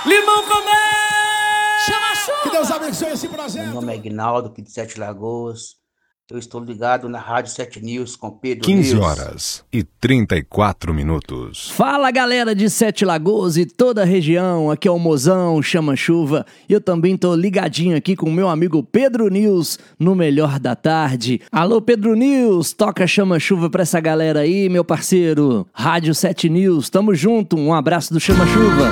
Limão com mel! Chama chuva! Que Deus abençoe esse projeto. Meu nome é Aguinaldo, aqui de Sete Lagoas. Eu estou ligado na Rádio 7 News com Pedro 15 News. horas e 34 minutos. Fala galera de Sete Lagoas e toda a região, aqui é o Mozão, Chama Chuva. E eu também tô ligadinho aqui com o meu amigo Pedro News no Melhor da Tarde. Alô Pedro News, toca Chama Chuva pra essa galera aí, meu parceiro. Rádio 7 News, tamo junto, um abraço do Chama Chuva.